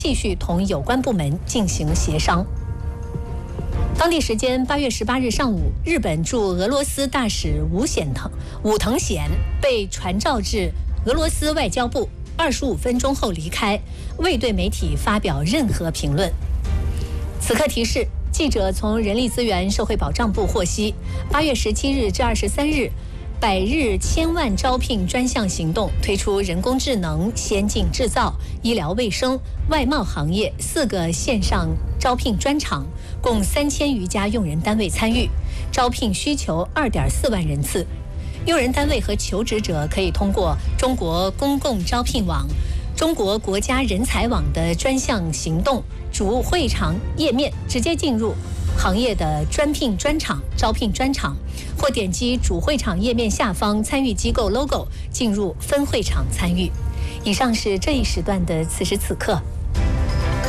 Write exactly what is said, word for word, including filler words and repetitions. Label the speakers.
Speaker 1: 继续同有关部门进行协商。当地时间八月十八日上午，日本驻俄罗斯大使武显腾武藤显被传召至俄罗斯外交部，二十五分钟后离开，未对媒体发表任何评论。此刻提示：记者从人力资源社会保障部获悉，八月十七日至二十三日，百日千万招聘专项行动推出人工智能、先进制造、医疗卫生、外贸行业四个线上招聘专场，共三千余家用人单位参与，招聘需求二点四万人次。用人单位和求职者可以通过中国公共招聘网、中国国家人才网的专项行动主会场页面直接进入行业的专聘专场、招聘专场，或点击主会场页面下方参与机构 logo 进入分会场参与。以上是这一时段的此时此刻。